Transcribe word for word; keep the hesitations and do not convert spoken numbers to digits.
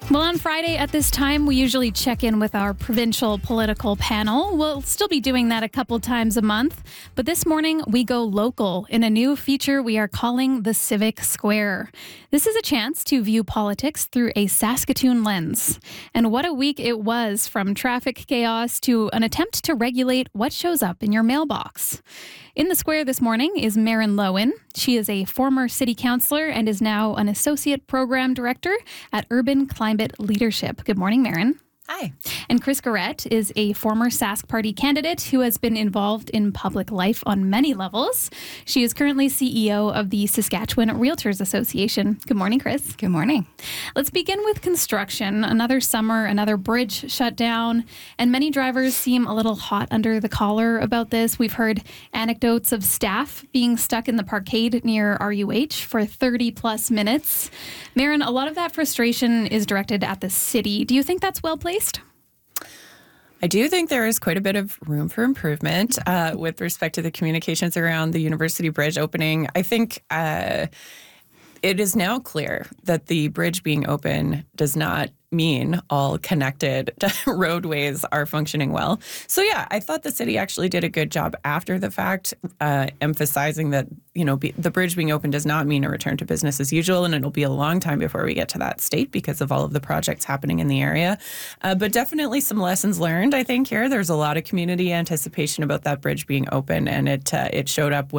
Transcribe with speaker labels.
Speaker 1: Well, on Friday at this time, we usually check in with our provincial political panel. We'll still be doing that a couple times a month. But this morning, we go local in a new feature we are calling the Civic Square. This is a chance to view politics through a Saskatoon lens. And what a week it was, from traffic chaos to an attempt to regulate what shows up in your mailbox. In the square this morning is Marin Lowen. She is a former city councillor and is now an associate program director at Urban Climate Leadership. Good morning, Marin.
Speaker 2: Hi.
Speaker 1: And Chris Garrett is a former Sask Party candidate who has been involved in public life on many levels. She is currently C E O of the Saskatchewan Realtors Association. Good morning, Chris.
Speaker 2: Good morning.
Speaker 1: Let's begin with construction. Another summer, another bridge shut down, and many drivers seem a little hot under the collar about this. We've heard anecdotes of staff being stuck in the parkade near R U H for thirty plus minutes. Marin, a lot of that frustration is directed at the city. Do you think that's well placed?
Speaker 2: I do think there is quite a bit of room for improvement uh, with respect to the communications around the University Bridge opening. I think uh, it is now clear that the bridge being open does not mean all connected roadways are functioning well. So yeah, I thought the city actually did a good job after the fact, uh, emphasizing that, you know, be, the bridge being open does not mean a return to business as usual, and it'll be a long time before we get to that state because of all of the projects happening in the area. Uh, but definitely some lessons learned, I think, here. There's a lot of community anticipation about that bridge being open, and it uh, it showed up